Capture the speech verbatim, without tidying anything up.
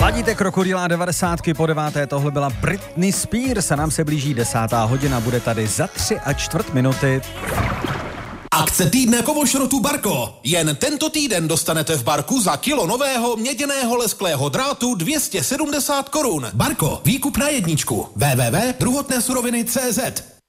Ladíte Krokodýla devadesátky po deváté, tohle byla Britney Spears a nám se blíží desátá hodina, bude tady za tři a čtvrt minuty. Akce týdne kovošrotu Barko. Jen tento týden dostanete v Barku za kilo nového měděného lesklého drátu dvě stě sedmdesát korun. Barko, výkup na jedničku. w w w tečka druhotné suroviny tečka cé zet.